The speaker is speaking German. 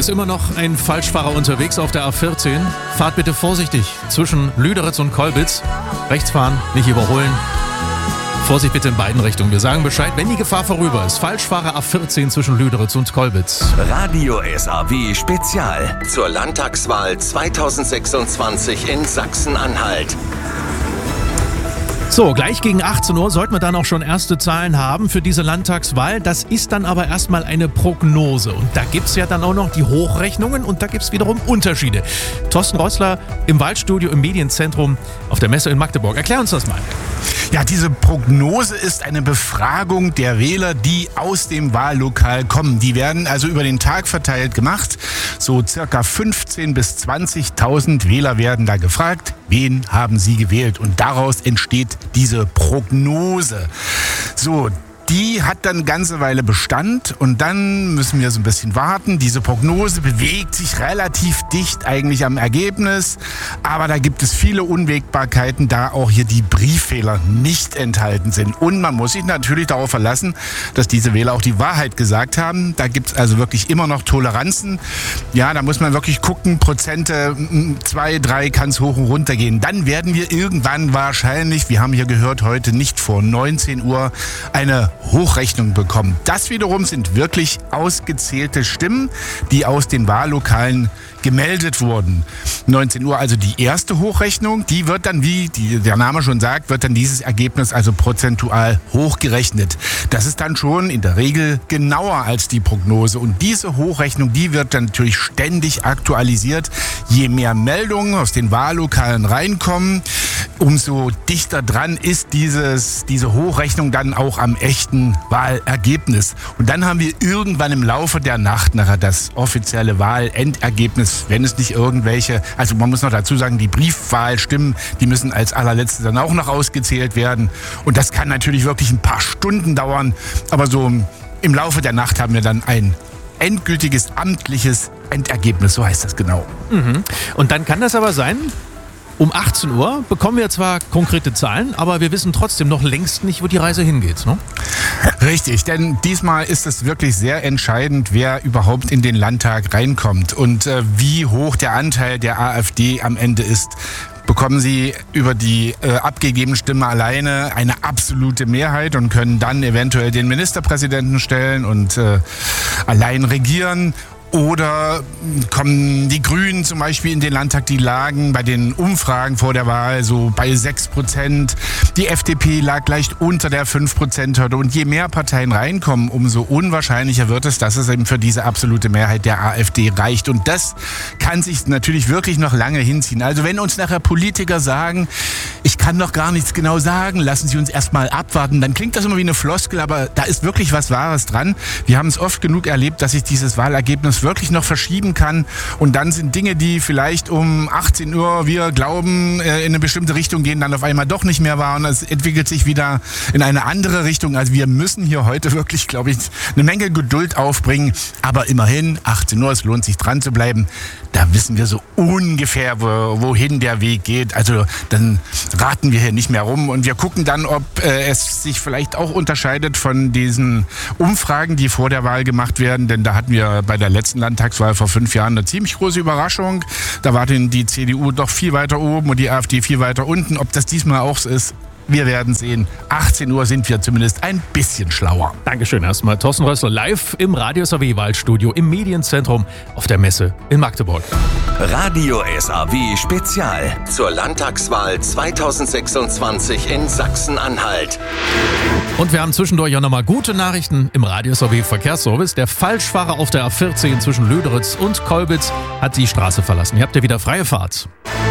ist immer noch ein Falschfahrer unterwegs auf der A14. Fahrt bitte vorsichtig zwischen Lüderitz und Kolbitz. Rechts fahren, nicht überholen. Vorsicht bitte in beiden Richtungen. Wir sagen Bescheid, wenn die Gefahr vorüber ist. Falschfahrer A14 zwischen Lüderitz und Kolbitz. Radio SAW Spezial zur Landtagswahl 2026 in Sachsen-Anhalt. So, gleich gegen 18 Uhr sollten wir dann auch schon erste Zahlen haben für diese Landtagswahl. Das ist dann aber erstmal eine Prognose. Und da gibt es ja dann auch noch die Hochrechnungen und da gibt es wiederum Unterschiede. Thorsten Reussler im Waldstudio im Medienzentrum auf der Messe in Magdeburg. Erklär uns das mal. Ja, diese Prognose ist eine Befragung der Wähler, die aus dem Wahllokal kommen. Die werden also über den Tag verteilt gemacht. So circa 15.000 bis 20.000 Wähler werden da gefragt. Wen haben sie gewählt? Und daraus entsteht diese Prognose. So, die hat dann eine ganze Weile Bestand und dann müssen wir so ein bisschen warten. Diese Prognose bewegt sich relativ dicht eigentlich am Ergebnis, aber da gibt es viele Unwägbarkeiten, da auch hier die Brieffehler nicht enthalten sind. Und man muss sich natürlich darauf verlassen, dass diese Wähler auch die Wahrheit gesagt haben. Da gibt es also wirklich immer noch Toleranzen. Ja, da muss man wirklich gucken, Prozente 2, 3 kann es hoch und runter gehen. Dann werden wir irgendwann wahrscheinlich, wir haben hier gehört, heute nicht vor 19 Uhr eine Hochrechnung bekommen. Das wiederum sind wirklich ausgezählte Stimmen, die aus den Wahllokalen gemeldet wurden. 19 Uhr also die erste Hochrechnung, die wird dann, wie der Name schon sagt, wird dann dieses Ergebnis also prozentual hochgerechnet. Das ist dann schon in der Regel genauer als die Prognose und diese Hochrechnung, die wird dann natürlich ständig aktualisiert. Je mehr Meldungen aus den Wahllokalen reinkommen, umso dichter dran ist diese Hochrechnung dann auch am echten Wahlergebnis. Und dann haben wir irgendwann im Laufe der Nacht nachher das offizielle Wahlendergebnis, wenn es nicht irgendwelche, also man muss noch dazu sagen, die Briefwahlstimmen, die müssen als allerletzte dann auch noch ausgezählt werden. Und das kann natürlich wirklich ein paar Stunden dauern. Aber so im Laufe der Nacht haben wir dann ein endgültiges amtliches Endergebnis, so heißt das genau. Mhm. Und dann kann das aber sein, um 18 Uhr bekommen wir zwar konkrete Zahlen, aber wir wissen trotzdem noch längst nicht, wo die Reise hingeht, ne? Richtig, denn diesmal ist es wirklich sehr entscheidend, wer überhaupt in den Landtag reinkommt und wie hoch der Anteil der AfD am Ende ist. Bekommen sie über die abgegebene Stimme alleine eine absolute Mehrheit und können dann eventuell den Ministerpräsidenten stellen und allein regieren. Oder kommen die Grünen zum Beispiel in den Landtag, die lagen bei den Umfragen vor der Wahl so bei 6%. Die FDP lag leicht unter der 5%-Hürde. Und je mehr Parteien reinkommen, umso unwahrscheinlicher wird es, dass es eben für diese absolute Mehrheit der AfD reicht. Und das kann sich natürlich wirklich noch lange hinziehen. Also wenn uns nachher Politiker sagen, ich kann noch gar nichts genau sagen, lassen Sie uns erstmal abwarten, dann klingt das immer wie eine Floskel, aber da ist wirklich was Wahres dran. Wir haben es oft genug erlebt, dass sich dieses Wahlergebnis wirklich noch verschieben kann und dann sind Dinge, die vielleicht um 18 Uhr wir glauben in eine bestimmte Richtung gehen, dann auf einmal doch nicht mehr wahr und es entwickelt sich wieder in eine andere Richtung. Also wir müssen hier heute wirklich, glaube ich, eine Menge Geduld aufbringen, aber immerhin 18 Uhr, es lohnt sich dran zu bleiben. Da wissen wir so ungefähr, wohin der Weg geht. Also dann raten wir hier nicht mehr rum und wir gucken dann, ob es sich vielleicht auch unterscheidet von diesen Umfragen, die vor der Wahl gemacht werden, denn da hatten wir bei der letzten Landtagswahl vor 5 Jahren eine ziemlich große Überraschung. Da war denn die CDU doch viel weiter oben und die AfD viel weiter unten. Ob das diesmal auch so ist, wir werden sehen. 18 Uhr sind wir zumindest ein bisschen schlauer. Dankeschön erstmal. Thorsten Reussler live im Radio SAW Waldstudio im Medienzentrum auf der Messe in Magdeburg. Radio SAW Spezial zur Landtagswahl 2026 in Sachsen-Anhalt. Und wir haben zwischendurch auch nochmal gute Nachrichten im Radio SAW Verkehrsservice. Der Falschfahrer auf der A14 zwischen Lüderitz und Kolbitz hat die Straße verlassen. Ihr habt ja wieder freie Fahrt.